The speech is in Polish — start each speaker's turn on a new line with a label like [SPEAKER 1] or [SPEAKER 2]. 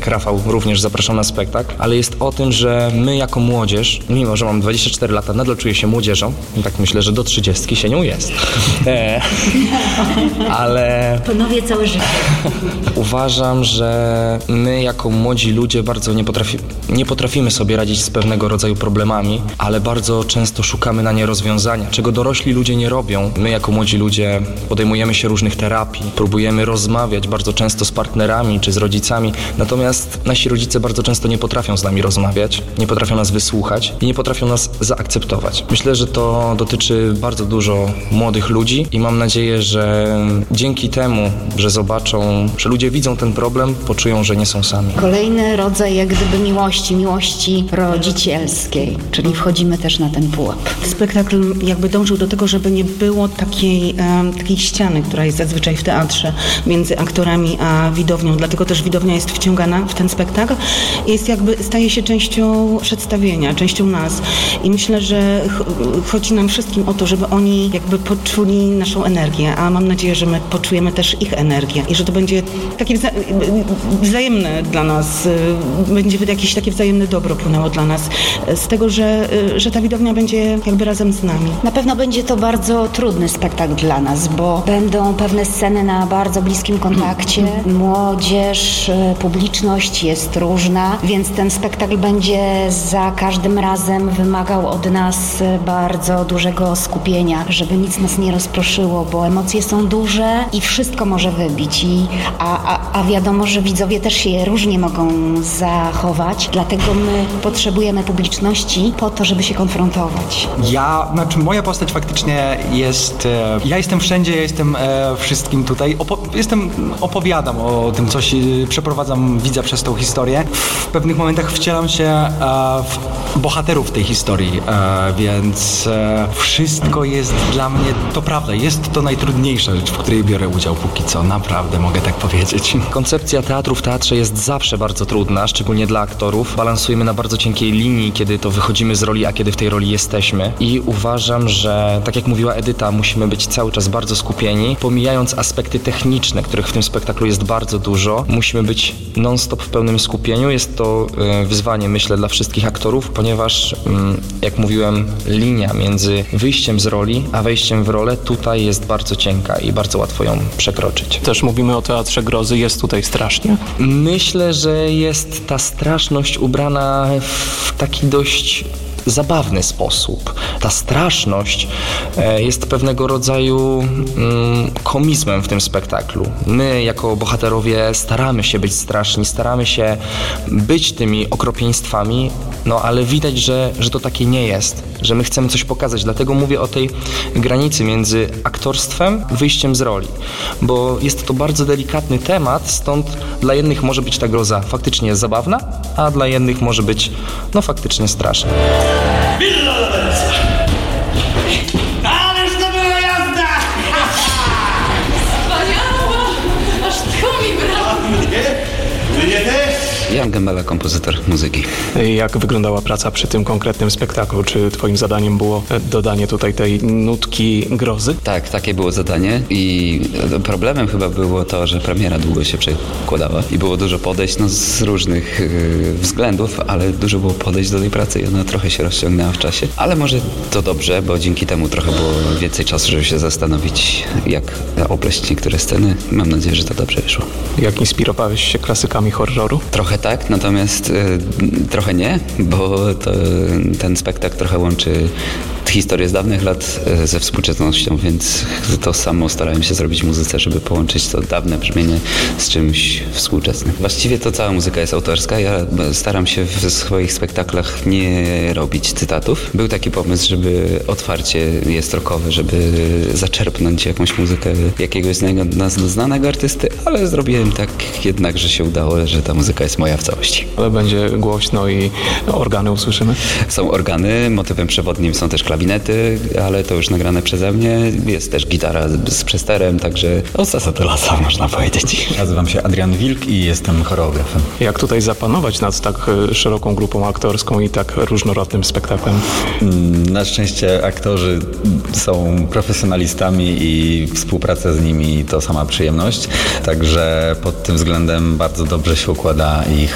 [SPEAKER 1] jak Rafał również zapraszam na spektakl, ale jest o tym, że my jako młodzież, mimo że mam 24 lata, nadal czuję się młodzieżą, tak myślę, że do 30 się nią jest. Ale
[SPEAKER 2] Panowie całe życie.
[SPEAKER 1] uważam, że my jako młodzi ludzie bardzo nie potrafimy sobie radzić z pewnego rodzaju problemami, ale bardzo często szukamy na nie rozwiązania, czego dorośli ludzie nie robią. My jako młodzi ludzie podejmujemy się różnych terapii, próbujemy rozmawiać bardzo często z partnerami czy z rodzicami, natomiast nasi rodzice bardzo często nie potrafią z nami rozmawiać, nie potrafią nas wysłuchać i nie potrafią nas zaakceptować. Myślę, że to dotyczy bardzo dużo młodych ludzi i mam nadzieję, że dzięki temu, że zobaczą, że ludzie widzą ten problem, poczują, że nie są sami.
[SPEAKER 2] Kolejny rodzaj jak gdyby miłości rodzicielskiej, czyli wchodzimy też na ten pułap.
[SPEAKER 3] Spektakl jakby dążył do tego, żeby nie było takiej ściany, która jest zazwyczaj w teatrze między aktorami a widownią, dlatego też widownia jest wciągana w ten spektakl i staje się częścią przedstawienia, częścią nas. I myślę, że chodzi nam wszystkim o to, żeby oni jakby poczuli naszą energię, a mam nadzieję, że my poczujemy też ich energię i że to będzie takie wzajemne dla nas, będzie jakieś takie wzajemne dobro płynęło dla nas z tego, że ta widownia będzie jakby razem z nami.
[SPEAKER 2] Na pewno będzie to bardzo trudny spektakl dla nas, bo będą pewne sceny na bardzo bliskim kontakcie. Młodzież, publiczność jest różna, więc ten spektakl będzie za każdym razem wymagał od nas bardzo dużego skupienia, żeby nic nas nie rozproszyło, bo emocje są duże i wszystko może wybić. A wiadomo, że widzowie też się różnie mogą zachować, dlatego my potrzebujemy publiczności po to, żeby się konfrontować.
[SPEAKER 4] Moja postać faktycznie jest, ja jestem wszędzie, ja jestem wszystkim tutaj, opowiadam o tym, co się przeprowadzam, widzę przez tą historię. W pewnych momentach wcielam się w bohaterów tej historii, więc wszystko jest dla mnie, to prawda, jest to najtrudniejsza rzecz, w której biorę udział póki co, naprawdę mogę tak powiedzieć.
[SPEAKER 1] Koncepcja teatru w teatrze jest zawsze bardzo trudna, szczególnie dla aktorów. Balansujemy na bardzo cienkiej linii, kiedy to wychodzimy z roli, a kiedy w tej roli jesteśmy. I uważam, że tak jak mówiła Edyta, musimy być cały czas bardzo skupieni, pomijając aspekty techniczne, których w tym spektaklu jest bardzo dużo. Musimy być non-stop w pełnym skupieniu. Jest to wyzwanie, myślę, dla wszystkich aktorów, ponieważ, jak mówiłem, linia między wyjściem z roli, a wejściem w rolę tutaj jest bardzo cienka i bardzo łatwo ją przekroczyć.
[SPEAKER 5] Też mówimy o teatrze grozy, jest tutaj strasznie?
[SPEAKER 1] Myślę, że jest ta straszność ubrana w taki dość zabawny sposób. Ta straszność jest pewnego rodzaju komizmem w tym spektaklu. My jako bohaterowie staramy się być straszni, staramy się być tymi okropieństwami, no ale widać, że to takie nie jest, że my chcemy coś pokazać. Dlatego mówię o tej granicy między aktorstwem, wyjściem z roli, bo jest to bardzo delikatny temat, stąd dla jednych może być ta groza faktycznie zabawna, a dla innych może być faktycznie straszna.
[SPEAKER 6] Ależ to była jazda!
[SPEAKER 7] Wspaniała! Aż tchu mi brało!
[SPEAKER 6] Ty nie też?
[SPEAKER 8] Jan Gębela, kompozytor muzyki.
[SPEAKER 5] Jak wyglądała praca przy tym konkretnym spektaklu? Czy twoim zadaniem było dodanie tutaj tej nutki grozy?
[SPEAKER 8] Tak, takie było zadanie i problemem chyba było to, że premiera długo się przekładała i było dużo podejść z różnych względów, ale dużo było podejść do tej pracy i ona trochę się rozciągnęła w czasie. Ale może to dobrze, bo dzięki temu trochę było więcej czasu, żeby się zastanowić, jak opleść niektóre sceny. Mam nadzieję, że to dobrze wyszło.
[SPEAKER 5] Jak inspirowałeś się klasykami horroru?
[SPEAKER 8] Trochę tak, natomiast trochę nie, bo ten spektakl trochę łączy historię z dawnych lat ze współczesnością, więc to samo starałem się zrobić w muzyce, żeby połączyć to dawne brzmienie z czymś współczesnym. Właściwie to cała muzyka jest autorska. Ja staram się w swoich spektaklach nie robić cytatów. Był taki pomysł, żeby otwarcie jest rockowe, żeby zaczerpnąć jakąś muzykę jakiegoś znanego artysty, ale zrobiłem tak jednak, że się udało, że ta muzyka jest moja w całości.
[SPEAKER 5] Ale będzie głośno i organy usłyszymy?
[SPEAKER 8] Są organy, motywem przewodnim są też klawinety, ale to już nagrane przeze mnie. Jest też gitara z przesterem, także od sasa do lasa można powiedzieć.
[SPEAKER 9] Nazywam się Adrian Wilk i jestem choreografem.
[SPEAKER 5] Jak tutaj zapanować nad tak szeroką grupą aktorską i tak różnorodnym spektaklem?
[SPEAKER 9] Na szczęście aktorzy są profesjonalistami i współpraca z nimi to sama przyjemność, także pod tym względem bardzo dobrze się układa ich